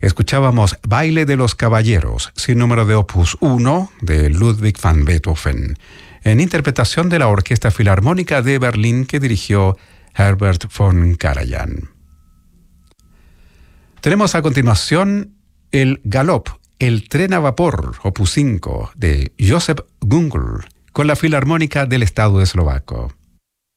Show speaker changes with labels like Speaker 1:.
Speaker 1: Escuchábamos Baile de los Caballeros, sin número de Opus 1 de Ludwig van Beethoven, en interpretación de la Orquesta Filarmónica de Berlín que dirigió Herbert von Karajan. Tenemos a continuación el Galop, el tren a vapor, Opus 5 de Joseph Gungl, con la Filarmónica del Estado Eslovaco.